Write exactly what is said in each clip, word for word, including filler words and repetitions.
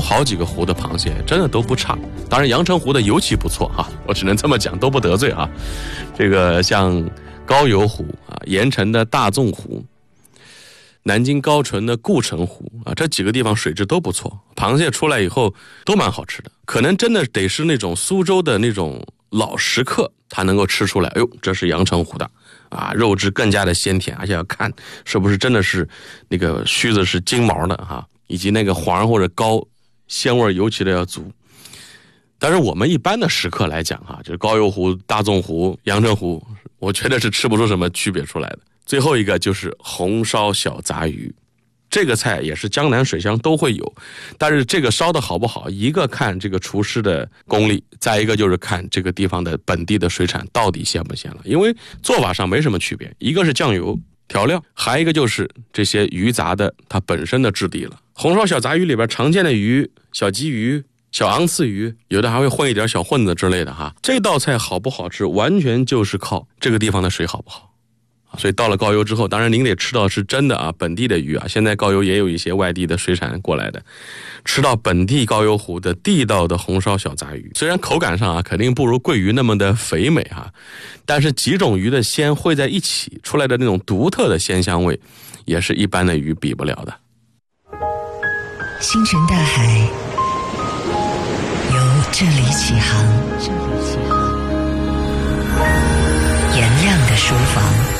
好几个湖的螃蟹真的都不差，当然阳澄湖的尤其不错哈，我只能这么讲，都不得罪哈。这个像高邮湖啊，盐城的大纵湖，南京高淳的顾城湖啊，这几个地方水质都不错，螃蟹出来以后都蛮好吃的，可能真的得是那种苏州的那种老食客，他能够吃出来，哎呦，这是阳澄湖的啊，肉质更加的鲜甜，而且要看是不是真的是那个须子是金毛的哈，以及那个黄或者膏鲜味尤其的要足。但是我们一般的食客来讲哈，就是高邮湖、大纵湖、阳澄湖，我觉得是吃不出什么区别出来的。最后一个就是红烧小杂鱼，这个菜也是江南水乡都会有，但是这个烧的好不好，一个看这个厨师的功力，再一个就是看这个地方的本地的水产到底鲜不鲜了。因为做法上没什么区别，一个是酱油调料，还一个就是这些鱼杂的它本身的质地了。红烧小杂鱼里边常见的鱼，小鲫鱼、小昂刺鱼，有的还会混一点小混子之类的哈。这道菜好不好吃，完全就是靠这个地方的水好不好。所以到了高邮之后，当然您得吃到是真的啊，本地的鱼啊。现在高邮也有一些外地的水产过来的，吃到本地高邮湖的地道的红烧小杂鱼。虽然口感上啊肯定不如桂鱼那么的肥美哈、啊，但是几种鱼的鲜汇在一起出来的那种独特的鲜香味，也是一般的鱼比不了的。 星辰大海由这里起航，这里起航，颜亮的书房。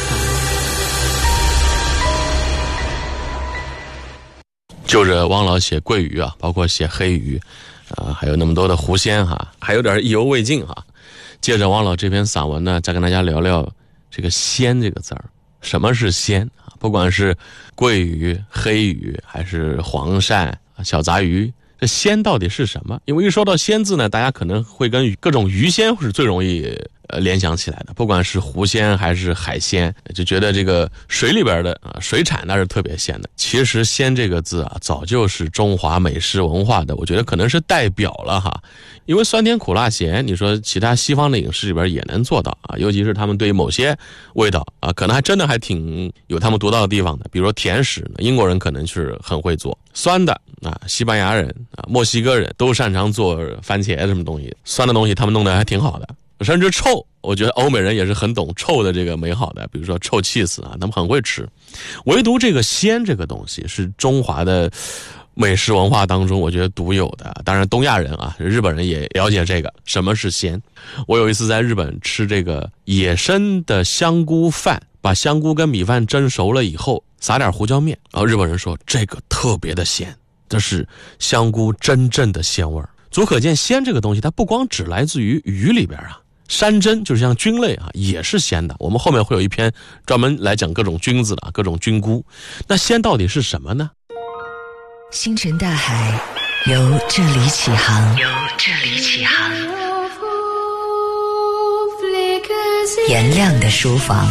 就着汪老写桂鱼啊，包括写黑鱼啊、呃，还有那么多的湖鲜哈，还有点意犹未尽哈。接着汪老这篇散文呢，再跟大家聊聊这个鲜这个字儿，什么是鲜啊？不管是桂鱼、黑鱼还是黄鳝、小杂鱼，这鲜到底是什么？因为一说到鲜字呢，大家可能会跟各种鱼鲜是最容易呃联想起来的，不管是湖鲜还是海鲜，就觉得这个水里边的啊水产那是特别鲜的。其实鲜这个字啊，早就是中华美食文化的，我觉得可能是代表了哈。因为酸甜苦辣咸，你说其他西方的影视里边也能做到啊，尤其是他们对某些味道啊，可能还真的还挺有他们独到的地方的。比如说甜食，英国人可能是很会做酸的啊，西班牙人啊、墨西哥人都擅长做番茄什么东西，酸的东西他们弄得还挺好的。甚至臭，我觉得欧美人也是很懂臭的这个美好的，比如说臭气死啊，他们很会吃。唯独这个鲜这个东西是中华的美食文化当中我觉得独有的，当然东亚人啊，日本人也了解这个什么是鲜。我有一次在日本吃这个野生的香菇饭，把香菇跟米饭蒸熟了以后撒点胡椒面，然后日本人说这个特别的鲜，这是香菇真正的鲜味儿。足可见鲜这个东西它不光只来自于鱼里边啊，山珍就是像菌类啊，也是鲜的。我们后面会有一篇专门来讲各种菌子的各种菌菇。那鲜到底是什么呢？ 星辰大海由这里起航，由这里起航。颜亮的书房。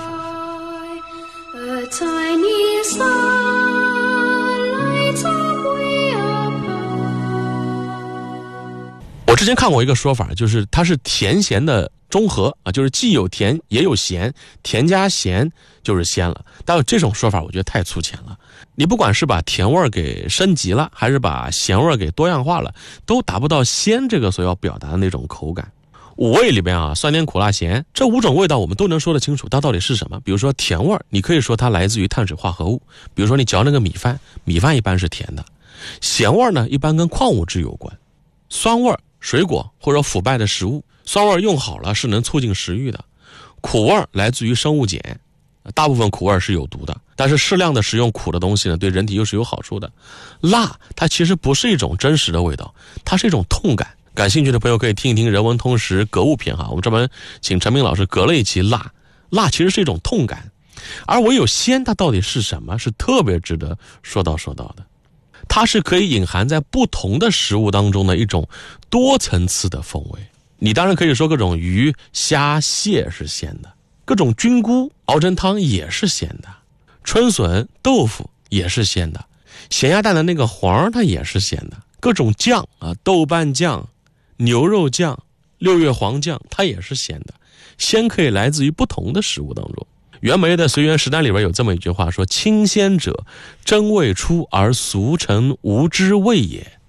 我之前看过一个说法，就是它是甜咸的中和啊，就是既有甜也有咸，甜加咸就是鲜了。但有这种说法我觉得太粗浅了，你不管是把甜味给升级了，还是把咸味给多样化了，都达不到鲜这个所要表达的那种口感。五味里边啊，酸甜苦辣咸这五种味道我们都能说得清楚它到底是什么。比如说甜味，你可以说它来自于碳水化合物，比如说你嚼那个米饭，米饭一般是甜的。咸味呢一般跟矿物质有关。酸味，水果或者腐败的食物，酸味用好了是能促进食欲的。苦味来自于生物碱，大部分苦味是有毒的，但是适量的食用苦的东西呢，对人体又是有好处的。辣它其实不是一种真实的味道，它是一种痛感。感兴趣的朋友可以听一听人文通识格物篇哈，我们专门请陈明老师隔了一期辣。辣其实是一种痛感，而唯有鲜它到底是什么，是特别值得说道说道的。它是可以隐含在不同的食物当中的一种多层次的风味。你当然可以说各种鱼、虾、蟹是鲜的，各种菌菇熬成汤也是鲜的，春笋、豆腐也是鲜的，咸鸭蛋的那个黄它也是鲜的，各种酱啊，豆瓣酱、牛肉酱、六月黄酱它也是鲜的。鲜可以来自于不同的食物当中。袁枚的《随园食单》里边有这么一句话说：清鲜者，真味出而俗臣无知味也。